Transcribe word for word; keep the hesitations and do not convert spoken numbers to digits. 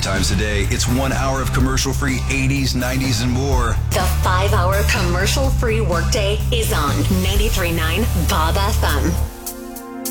times a day, it's one hour of commercial-free eighties, nineties, and more. The five-hour commercial-free workday is on ninety-three point nine Bob F M.